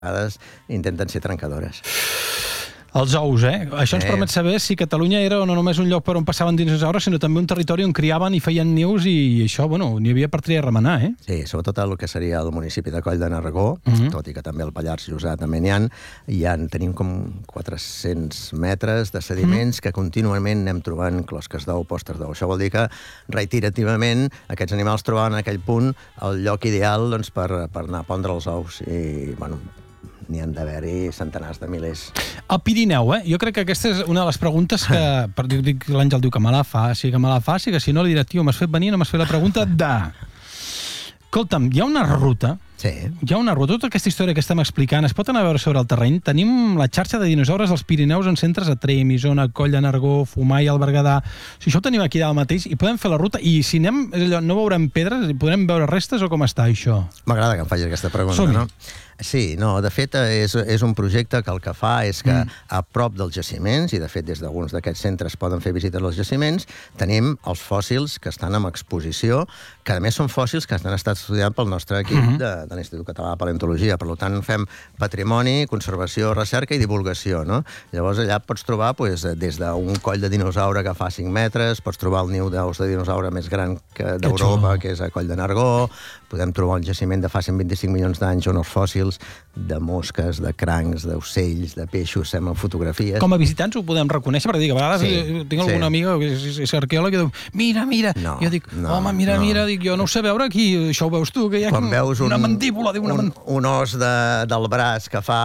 vegades intenten ser trencadores. Els ous, Això ens permet saber si Catalunya era no només un lloc per on passaven dinosaures, sinó també un territori on criaven i feien nius, i això, n'hi havia per triar i remenar, Sí, sobretot el que seria el municipi de Coll de Nargó, tot i que també el Pallars Jussà també n'hi ha, tenim com 400 metres de sediments que contínuament anem trobant closques d'ou, postes d'ou. Això vol dir que reiterativament aquests animals trobaven en aquell punt el lloc ideal per anar a pondre els ous. I, n'hi han d'haver-hi centenars de milers. El Pirineu, jo crec que aquesta és una de les preguntes que... L'Àngel diu que me la faci, que si no li diré, tio, m'has fet venir, no m'has fet la pregunta de... Escolta'm, hi ha una ruta... Sí. Hi ha una ruta, tota aquesta història que estem explicant es pot anar a veure sobre el terreny. Tenim la xarxa de dinosaures dels Pirineus en centres a Tremp, Isona, Coll de Nargó, Fumai, al Berguedà. Si això ho tenim aquí dalt mateix i podem fer la ruta, i si anem, no veurem pedres, podrem veure restes o com està això? M'agrada que em facis aquesta pregunta, no? Sí, de fet, és un projecte que el que fa és que a prop dels jaciments, i de fet des d'alguns d'aquests centres poden fer visites als jaciments, tenim els fòssils que estan en exposició, que a més són fòssils que han estat estudiats pel nostre equip de l'Institut Català de Paleontologia. Per tant, fem patrimoni, conservació, recerca i divulgació, no? Llavors allà pots trobar des d'un coll de dinosaure que fa 5 metres, pots trobar el niu d'ous de dinosaure més gran d'Europa, que és a Coll de Nargó, podem trobar un jaciment de fa 125 milions d'anys on els fòssils de mosques, de crancs, d'ocells, de peixos, semblen fotografies. Com a visitants ho podem reconèixer, perquè dic, a vegades tinc alguna amiga que és arqueòleg i diu, mira, jo dic, home, mira, dic, jo no ho sé veure aquí, això ho veus tu, que hi ha una mandíbula, un os del braç que fa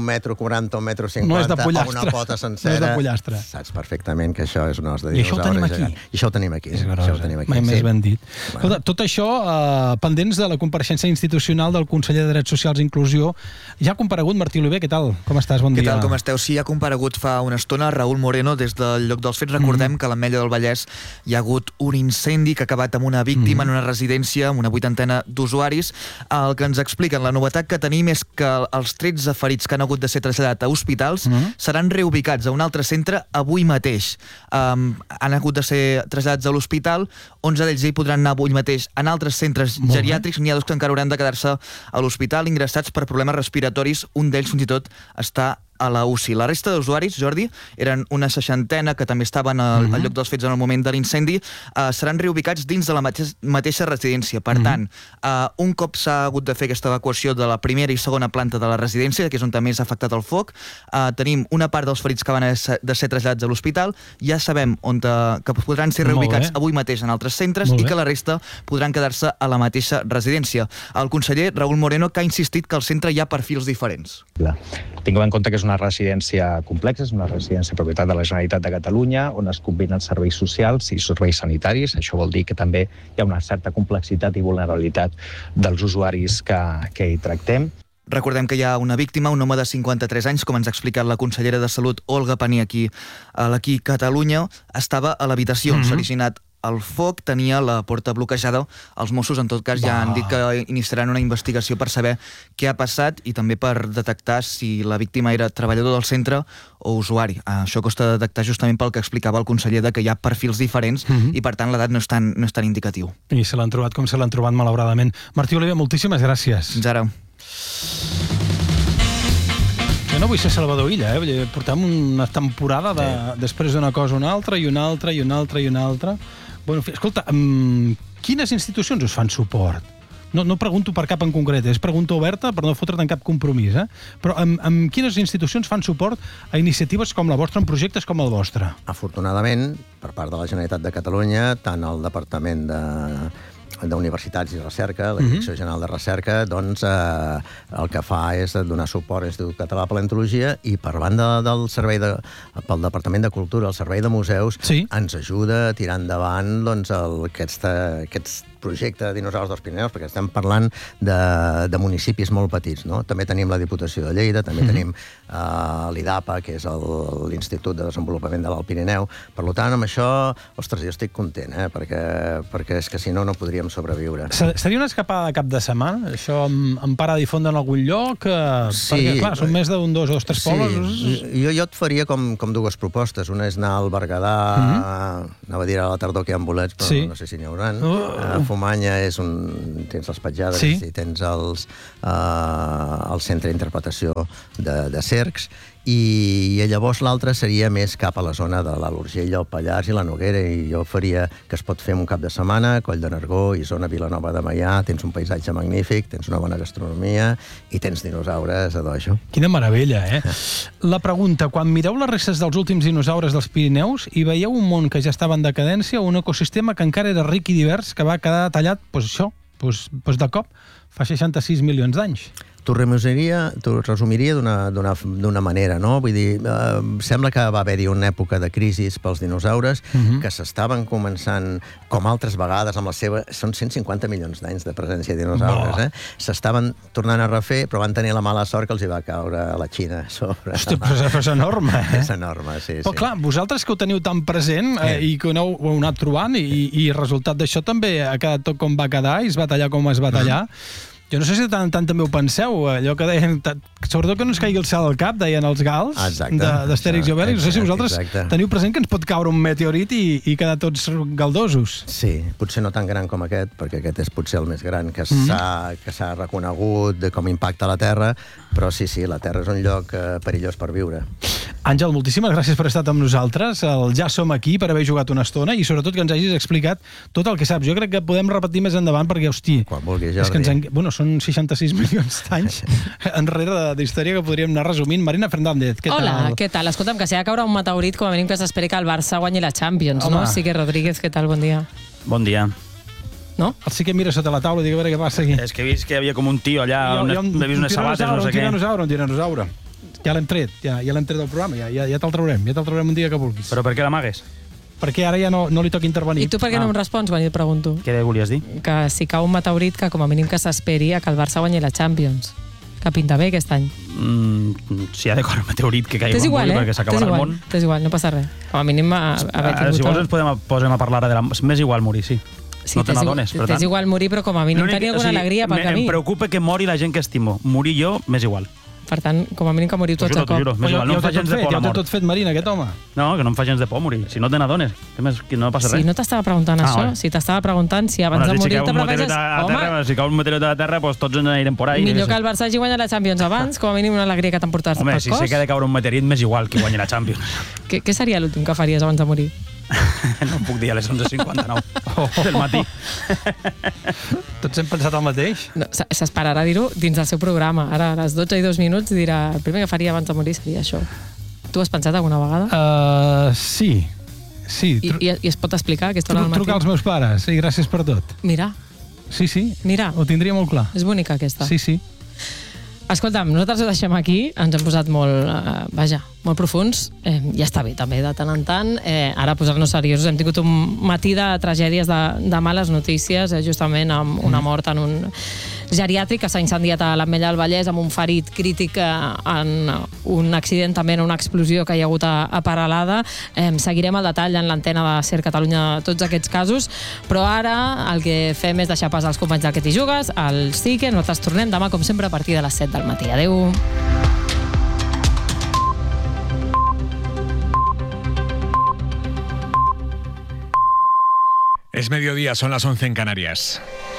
1,40 m, 1,50 m, o una pota sencera, no és de pollastre. Saps perfectament que això és un os de dinosaure. I això ho tenim aquí. I això ho tenim aquí. Mai més ben dit. Tot això, pendents de la compareixença institucional del conseller de Drets Socials i Inclusió, ja ha comparegut Martí Oliver, què tal? Com estàs? Bon dia. Què tal, com esteu? Sí, ha comparegut fa una estona Raúl Moreno des del lloc dels fets. Recordem que a l'Ametlla del Vallès hi ha hagut un incendi que ha acabat amb una víctima en una residència, amb una 80ena d'usuaris. El que ens expliquen, la novetat que tenim és que els 13 ferits que han hagut de ser traslladats a hospitals seran reubicats a un altre centre avui mateix. Han hagut de ser traslladats a l'hospital, 11 d'ells hi podran anar avui mateix en altres centres geriàtrics, n'hi ha 2 que encara hauran de quedar-se a l'hospital ingressats per problemes respiratoris, un d'ells fins i tot està a la UCI. La resta d'usuaris, Jordi, eren una 60ena que també estaven al lloc dels fets en el moment de l'incendi, seran reubicats dins de la mateixa residència. Per tant, un cop s'ha hagut de fer aquesta evacuació de la primera i segona planta de la residència, que és on també s'ha afectat el foc, tenim una part dels ferits que van de ser traslladats a l'hospital, ja sabem que podran ser reubicats avui mateix en altres centres i que la resta podran quedar-se a la mateixa residència. El conseller Raúl Moreno que ha insistit que al centre hi ha perfils diferents. Tinguem en compte que és una residència complexa, és una residència propietat de la Generalitat de Catalunya, on es combinen serveis socials i serveis sanitaris. Això vol dir que també hi ha una certa complexitat i vulnerabilitat dels usuaris que hi tractem. Recordem que hi ha una víctima, un home de 53 anys, com ens ha explicat la consellera de Salut, Olga Paní, aquí a Catalunya, estava a l'habitació on s'ha originat el foc, tenia la porta bloquejada. Els Mossos, en tot cas, ja han dit que iniciaran una investigació per saber què ha passat i també per detectar si la víctima era treballador del centre o usuari. Això costa detectar justament pel que explicava el conseller, de que hi ha perfils diferents i, per tant, l'edat no és tan indicatiu. I se l'han trobat com se l'han trobat, malauradament. Martí Oliver, moltíssimes gràcies. Fins ara. Jo no vull ser Salvador Illa, portem una temporada després d'una cosa una altra i una altra i una altra i una altra. Escolta, quines institucions us fan suport? No pregunto per cap en concret, és pregunta oberta per no fotre't en cap compromís, però amb quines institucions fan suport a iniciatives com la vostra, en projectes com el vostre? Afortunadament, per part de la Generalitat de Catalunya, tant el Departament d'Universitats i Recerca, la Direcció General de Recerca, doncs el que fa és donar suport a l'Institut Català de Paleontologia i per banda del servei pel Departament de Cultura, el servei de museus, ens ajuda a tirar endavant aquests projecte de dinosaures dels Pirineus, perquè estem parlant de municipis molt petits, no? També tenim la Diputació de Lleida, també tenim l'IDAPA, que és l'Institut de Desenvolupament de l'Alt Pirineu. Per tant, amb això, ostres, jo estic content, perquè és que si no, no podríem sobreviure. Seria una escapada de cap de setmana? Això em para a difondre en algun lloc? Perquè, clar, són més d'un, dos o tres pobles. Jo et faria com 2 propostes. Una és anar al Berguedà, anava a dir a la tardor que hi ha bolets, però no sé si n'hi hauran. Fumanya tens les petjades i tens el centre d'interpretació de cercs, i llavors l'altre seria més cap a la zona de l'Alt Urgell, el Pallars i la Noguera, i jo faria que es pot fer un cap de setmana, Coll de Nargó i zona Vilanova de Meià, tens un paisatge magnífic, tens una bona gastronomia i tens dinosaures a dojo. Quina meravella, eh? La pregunta, quan mireu les restes dels últims dinosaures dels Pirineus i veieu un món que ja estava en decadència o un ecosistema que encara era ric i divers, que va quedar tallat, de cop, fa 66 milions d'anys. T'ho resumiria d'una manera, no? Vull dir, sembla que va haver-hi una època de crisis pels dinosaures que s'estaven començant, com altres vegades, amb la seva... Són 150 milions d'anys de presència de dinosaures, s'estaven tornant a refer, però van tenir la mala sort que els hi va caure a la Xina a sobre. Hosti, però és enorme, eh? És enorme, sí. Però clar, vosaltres que ho teniu tan present i que ho heu anat trobant i el resultat d'això també ha quedat tot com va quedar i es va tallar com es va tallar. Jo no sé si tant també ho penseu, allò que deien, sobretot que no ens caigui el cel al cap, deien els gals d'Astèrix i Obèlix. No sé si vosaltres teniu present que ens pot caure un meteorit i quedar tots galdosos. Sí, potser no tan gran com aquest, perquè aquest és potser el més gran que s'ha reconegut com impacta la Terra, però sí, la Terra és un lloc perillós per viure. Àngel, moltíssimes gràcies per estar amb nosaltres. Ja som aquí per haver jugat una estona i sobretot que ens hagis explicat tot el que saps. Jo crec que podem repetir més endavant perquè, hosti... Quan vulguis, Jordi. Són 66 milions d'anys enrere d'història que podríem anar resumint. Marina Fernández, què tal? Hola, què tal? Escolta'm, que si ha de caure un meteorit, com a mínim que s'esperi que el Barça guanyi la Champions, no? Sique Rodríguez, què tal? Bon dia. Bon dia. No? El Sique mira sota la taula i diu a veure què passa aquí. És que he vist que hi havia com un tio allà on he vist unes sabates, no sé què. Un tiranosaure. Ja l'hem tret del programa, ja te'l traurem un dia que vulguis. Però per què l'amagues? Perquè ara ja no li toca intervenir. I tu per què no em respons quan jo et pregunto? Què volies dir? Que si cau un meteorit, que com a mínim que s'esperi a que el Barça guanyi la Champions. Que pinta bé aquest any. Si ha de caure un meteorit que caigui perquè s'acabarà el món. T'és igual, no passa res. Com a mínim haver tingut... Si vols ens posem a parlar de la... M'és igual morir, sí. Sí, no te n'adones, per tant. T'és igual morir, però com a mínim tenir alguna alegria pel camí. Em preocupa que mori la gent que estimo. Morir jo, m'és igual. Per tant, com a mínim que moriu tots a cop. No em fa gens de por la mort. Ja ho té tot fet, Marina, aquest home. No, que no em fa gens de por morir. Si no te n'adones, que no passa res. Si no t'estava preguntant això, si t'estava preguntant si abans de morir te prefereixes... Si cau un meteorit a la Terra, tots ens anirem por ahí. Millor que el Barça hagi guanyat la Champions abans, com a mínim una alegria que t'emportaràs pel cos. Home, si sé que ha de caure un meteorit, m'és igual que guanyi la Champions. Què seria l'últim que faries abans de morir? No puc dir a les 11:59 del matí. Tots hem pensat el mateix? No, s'esperarà dir-ho dins del seu programa. Ara, a les 12:02 dirà el primer que faria abans de morir seria això. Tu has pensat alguna vegada? Sí. I es pot explicar aquesta hora del matí? Trucar als meus pares, i gràcies per tot. Mira. Sí. Mira. Ho tindria molt clar. És bonica aquesta. Sí. Escolta'm, nosaltres ho deixem aquí, ens hem posat molt profunds, ja està bé també de tant en tant, ara posar-nos seriosos, hem tingut un matí de tragèdies de males notícies, justament amb una mort en un geriàtric que s'ha incendiat a l'Ametlla del Vallès amb un ferit crític en un accident, també en una explosió que hi ha hagut a Peralada. Seguirem el detall en l'antena de Ser Catalunya de tots aquests casos, però ara el que fem és deixar pas als companys del Que t'hi jugues, al Sique. Nosaltres tornem demà, com sempre, a partir de les 7 del matí. Adéu. Es mediodía, son las 11 en Canarias.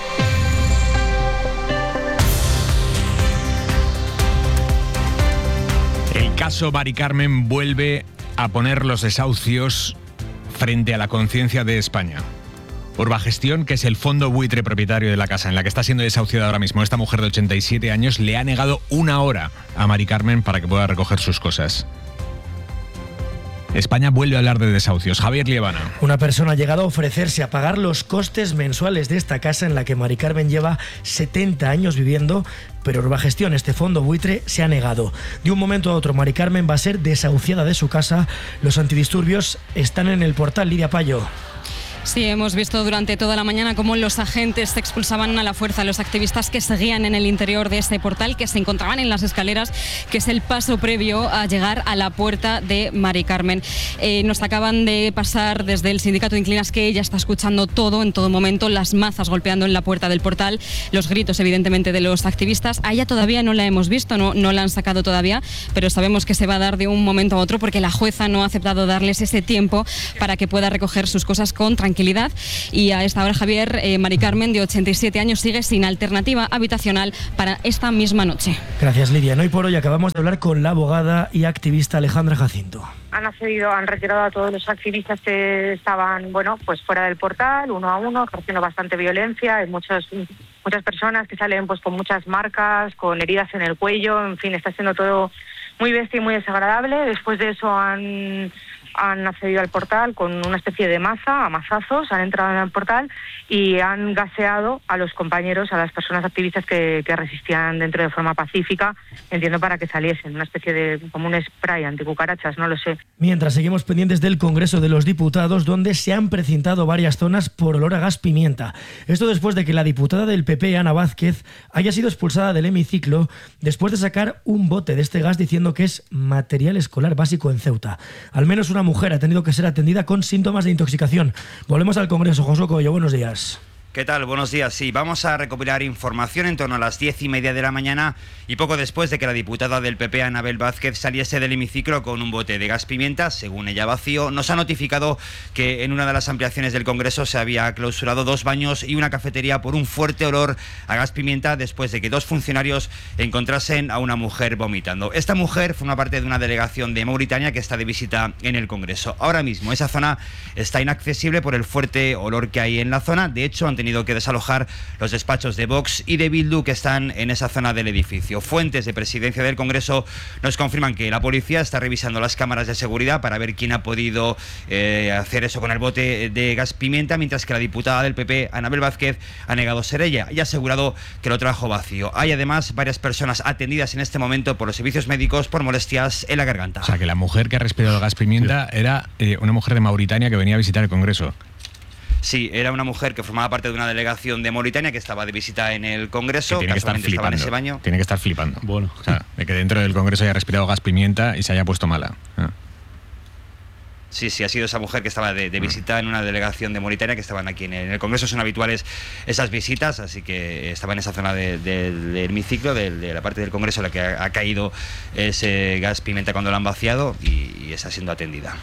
El caso Mari Carmen vuelve a poner los desahucios frente a la conciencia de España. Urbagestión, que es el fondo buitre propietario de la casa en la que está siendo desahuciada ahora mismo esta mujer de 87 años, le ha negado 1 hora a Mari Carmen para que pueda recoger sus cosas. España vuelve a hablar de desahucios. Javier Liebana. Una persona ha llegado a ofrecerse a pagar los costes mensuales de esta casa en la que Mari Carmen lleva 70 años viviendo, pero Urbagestión, este fondo buitre, se ha negado. De un momento a otro, Mari Carmen va a ser desahuciada de su casa. Los antidisturbios están en el portal. Lidia Payo. Sí, hemos visto durante toda la mañana cómo los agentes expulsaban a la fuerza a los activistas que seguían en el interior de este portal, que se encontraban en las escaleras, que es el paso previo a llegar a la puerta de Mari Carmen. Nos acaban de pasar desde el sindicato de inquilinas que ella está escuchando todo, en todo momento, las mazas golpeando en la puerta del portal, los gritos evidentemente de los activistas. A ella todavía no la hemos visto, no la han sacado todavía, pero sabemos que se va a dar de un momento a otro porque la jueza no ha aceptado darles ese tiempo para que pueda recoger sus cosas con tranquilidad. tranquilidad. Y a esta hora, Javier, Mari Carmen, de 87 años, sigue sin alternativa habitacional para esta misma noche. Gracias, Lidia. Hoy por hoy acabamos de hablar con la abogada y activista Alejandra Jacinto. Han retirado a todos los activistas que estaban, pues fuera del portal, uno a uno, ejerciendo bastante violencia. Hay muchas personas que salen pues con muchas marcas, con heridas en el cuello, en fin, está siendo todo muy bestia y muy desagradable. Después de eso han accedido al portal con una especie de a mazazos, han entrado en el portal y han gaseado a los compañeros, a las personas activistas que resistían dentro de forma pacífica, entiendo para que saliesen, una especie de como un spray anticucarachas, no lo sé. Mientras seguimos pendientes del Congreso de los Diputados, donde se han precintado varias zonas por olor a gas pimienta. Esto después de que la diputada del PP, Ana Vázquez, haya sido expulsada del hemiciclo después de sacar un bote de este gas diciendo que es material escolar básico en Ceuta. Al menos una mujer ha tenido que ser atendida con síntomas de intoxicación. Volvemos al Congreso. Josué Coello, buenos días. ¿Qué tal? Buenos días. Sí, vamos a recopilar información en torno a las 10:30 de la mañana y poco después de que la diputada del PP, Anabel Vázquez, saliese del hemiciclo con un bote de gas pimienta, según ella vacío, nos ha notificado que en una de las ampliaciones del Congreso se había clausurado 2 baños y una cafetería por un fuerte olor a gas pimienta después de que 2 funcionarios encontrasen a una mujer vomitando. Esta mujer forma parte de una delegación de Mauritania que está de visita en el Congreso. Ahora mismo esa zona está inaccesible por el fuerte olor que hay en la zona. De hecho, han tenido que desalojar los despachos de Vox y de Bildu que están en esa zona del edificio. Fuentes de presidencia del Congreso nos confirman que la policía está revisando las cámaras de seguridad para ver quién ha podido hacer eso con el bote de gas pimienta, mientras que la diputada del PP, Anabel Vázquez, ha negado ser ella y ha asegurado que lo trajo vacío. Hay además varias personas atendidas en este momento por los servicios médicos por molestias en la garganta. O sea, que la mujer que ha respirado el gas pimienta era una mujer de Mauritania que venía a visitar el Congreso. Sí, era una mujer que formaba parte de una delegación de Mauritania que estaba de visita en el Congreso. Que tiene que estar flipando. Estaba en ese baño. Tiene que estar flipando. Bueno. O sea, de que dentro del Congreso haya respirado gas pimienta y se haya puesto mala. Sí, ha sido esa mujer que estaba de visita en una delegación de Mauritania que estaban aquí en el Congreso. Son habituales esas visitas, así que estaba en esa zona del hemiciclo, de la parte del Congreso en la que ha caído ese gas pimienta cuando lo han vaciado y está siendo atendida.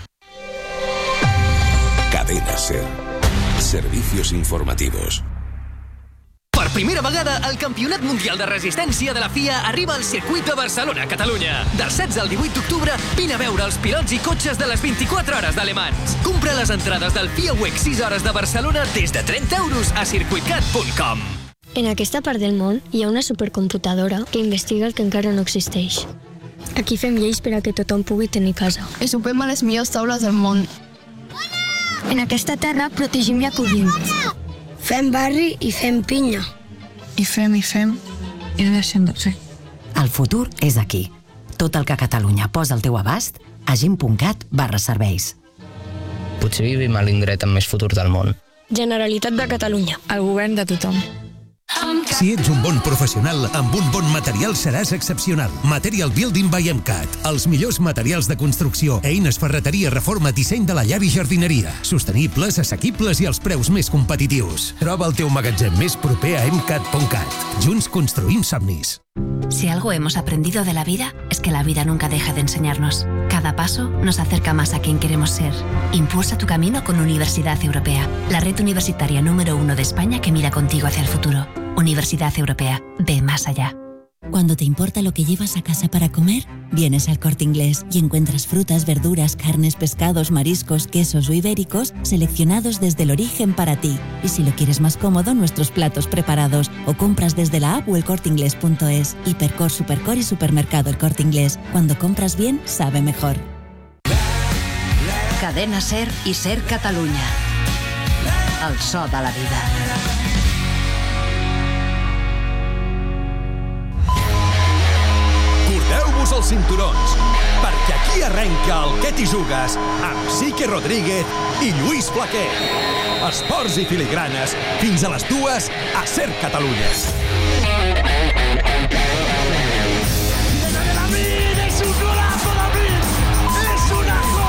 Cadena SER. Servicios informativos. Per primera vegada, el Campionat Mundial de Resistència de la FIA arriba al circuit de Barcelona, Catalunya. Del 16 al 18 d'octubre, vine a veure els pilots i cotxes de les 24 hores de Le Mans. Compra les entrades del FIA WEC 6 hores de Barcelona des de 30 euros a circuitcat.com. En aquesta part del món hi ha una supercomputadora que investiga el que encara no existeix. Aquí fem lleis per a que tothom pugui tenir casa. I sopem a les millors taules del món. En aquesta terra protegim i acollim. Fem barri i fem pinya. I fem i no deixem de fer. El futur és aquí. Tot el que Catalunya posa al teu abast a gim.cat/serveis. Potser vivim a l'indret amb més futur del món. Generalitat de Catalunya. El govern de tothom. Si ets un bon professional, amb un bon material seràs excepcional. Material Building by MCAT. Els millors materials de construcció, eines, ferreteria, reforma, disseny de la llar i jardineria. Sostenibles, assequibles i als preus més competitius. Troba el teu magatzem més proper a mcat.cat. Junts construïm somnis. Si algo hemos aprendido de la vida, es que la vida nunca deja de enseñarnos. Cada paso nos acerca más a quien queremos ser. Impulsa tu camino con Universidad Europea, la red universitaria número 1 de España que mira contigo hacia el futuro. Universidad Europea, ve más allá. Cuando te importa lo que llevas a casa para comer, vienes al Corte Inglés y encuentras frutas, verduras, carnes, pescados, mariscos, quesos o ibéricos seleccionados desde el origen para ti. Y si lo quieres más cómodo, nuestros platos preparados o compras desde la app o elcorteinglés.es. Hipercor, Supercor y Supermercado El Corte Inglés. Cuando compras bien, sabe mejor. Cadena SER i SER Catalunya. El so de la vida. Cordeu-vos els cinturons, perquè aquí arrenca el Què t'hi jugues amb Sique Rodríguez i Lluís Flaquer. Esports i filigranes, fins a les 2 a SER Catalunya.